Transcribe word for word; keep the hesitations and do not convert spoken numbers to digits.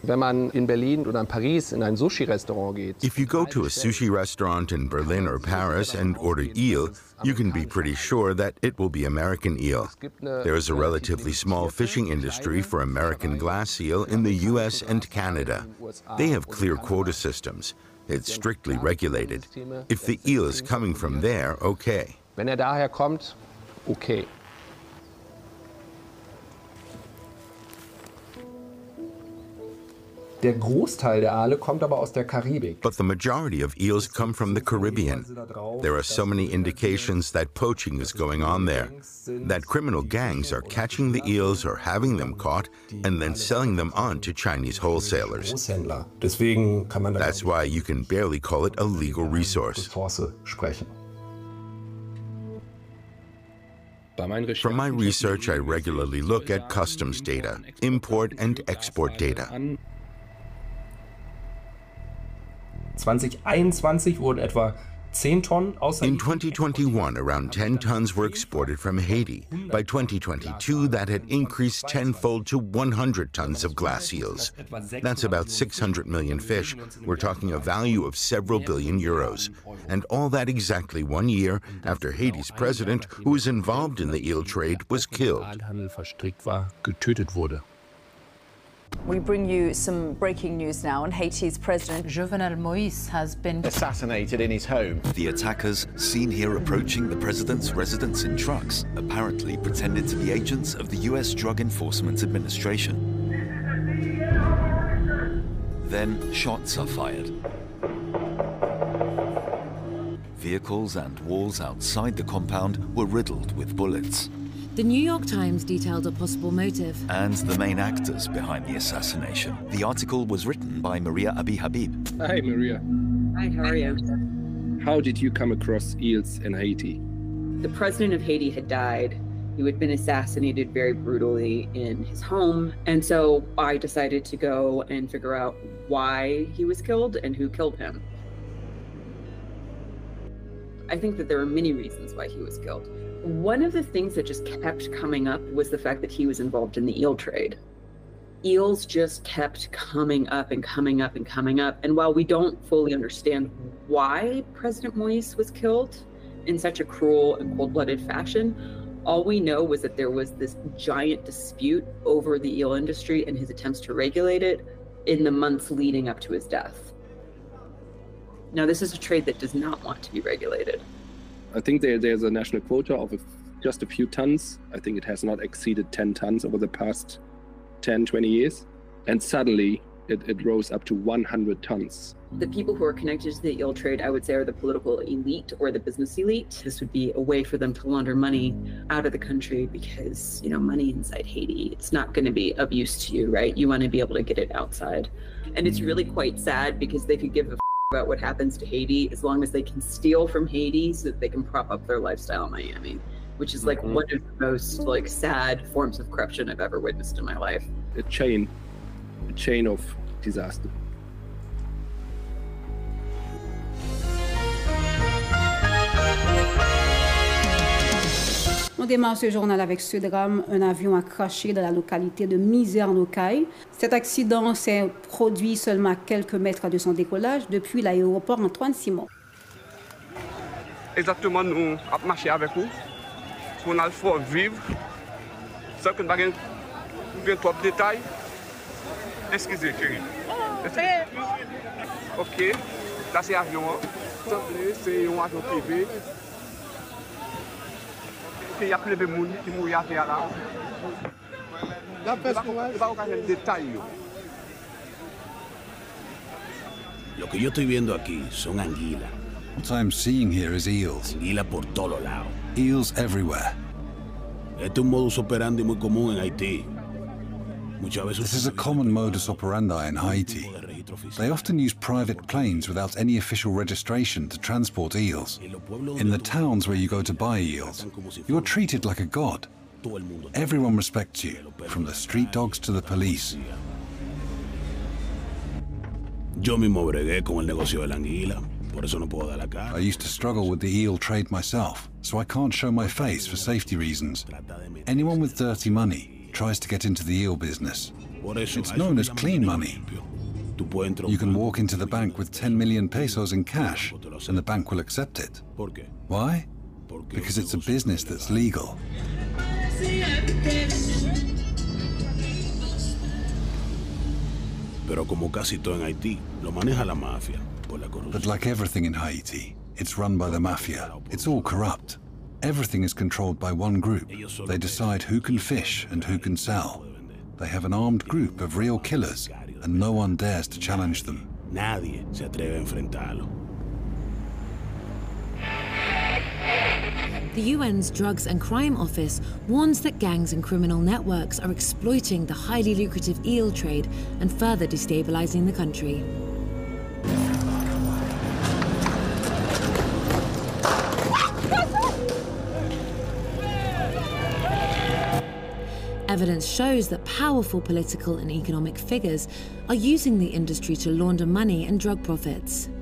Wenn man in Berlin oder in Paris in ein Sushi-Restaurant geht. If you go to a sushi restaurant in Berlin or Paris and order eel, you can be pretty sure that it will be American eel. There is a relatively small fishing industry for American glass eel in the U S and Canada. They have clear quota systems. It's strictly regulated. If the eel is coming from there, okay. Wenn er daher kommt, okay. Der Großteil der Aale kommt aber aus der Karibik. But the majority of eels come from the Caribbean. There are so many indications that poaching is going on there, that criminal gangs are catching the eels or having them caught and then selling them on to Chinese wholesalers. That's why you can barely call it a legal resource. From my research, I regularly look at customs data, import and export data. zwanzig einundzwanzig wurden etwa zehn Tonnen außer In twenty twenty-one, around ten tons were exported from Haiti. By twenty twenty-two, that had increased tenfold to one hundred tons of glass eels. That's about six hundred million fish. We're talking a value of several billion euros. And all that exactly one year after Haiti's president, who was involved in the eel trade, was killed. We bring you some breaking news now, and Haiti's President Jovenel Moïse has been assassinated in his home. The attackers, seen here approaching the president's residence in trucks, apparently pretended to be agents of the U S Drug Enforcement Administration. Then shots are fired. Vehicles and walls outside the compound were riddled with bullets. The New York Times detailed a possible motive. And the main actors behind the assassination. The article was written by Maria Abi Habib. Hi, Maria. Hi, how are you? How did you come across eels in Haiti? The president of Haiti had died. He had been assassinated very brutally in his home. And so I decided to go and figure out why he was killed and who killed him. I think that there are many reasons why he was killed. One of the things that just kept coming up was the fact that he was involved in the eel trade. Eels just kept coming up and coming up and coming up. And while we don't fully understand why President Moïse was killed in such a cruel and cold-blooded fashion, all we know was that there was this giant dispute over the eel industry and his attempts to regulate it in the months leading up to his death. Now, this is a trade that does not want to be regulated. I think there, there's a national quota of a, just a few tons. I think it has not exceeded ten tons over the past ten, twenty years. And suddenly it, it rose up to one hundred tons. The people who are connected to the eel trade, I would say, are the political elite or the business elite. This would be a way for them to launder money out of the country because, you know, money inside Haiti, it's not going to be of use to you, right? You want to be able to get it outside. And it's really quite sad because they could give a about what happens to Haiti as long as they can steal from Haiti so that they can prop up their lifestyle in Miami, which is like mm-hmm. one of the most like sad forms of corruption I've ever witnessed in my life. A chain, a chain of disaster. On démarre ce journal avec ce drame. Un avion a craché dans la localité de Miserne-aux-Cailles. Cet accident s'est produit seulement à quelques mètres de son décollage depuis l'aéroport Antoine Simon. Exactement, nous avons marché avec vous. On a le faut vivre. Sans qu'on ait bien trop de détails. Excusez, chérie. Ok, là c'est l'avion. C'est un avion privé. Il y a plus de monde qui mourent à terre là. Lo que yo estoy viendo aquí son anguilas. What I'm seeing here is eels. Anguila por todos lados. Eels everywhere. Este es un modus operandi muy común en Haití. Muchas veces. This is a common modus operandi in Haiti. They often use private planes without any official registration to transport eels. In the towns where you go to buy eels, you are treated like a god. Everyone respects you, from the street dogs to the police. Yo mismo bregué con el negocio de la anguila, por eso no puedo dar la cara. I used to struggle with the eel trade myself, so I can't show my face for safety reasons. Anyone with dirty money tries to get into the eel business. It's known as clean money. You can walk into the bank with ten million pesos in cash, and the bank will accept it. Why? Because it's a business that's legal. But like everything in Haiti, it's run by the mafia. It's all corrupt. Everything is controlled by one group. They decide who can fish and who can sell. They have an armed group of real killers, and no one dares to challenge them. Nadie se atreve a enfrentarlo. The U N's Drugs and Crime Office warns that gangs and criminal networks are exploiting the highly lucrative eel trade and further destabilizing the country. Evidence shows that powerful political and economic figures are using the industry to launder money and drug profits.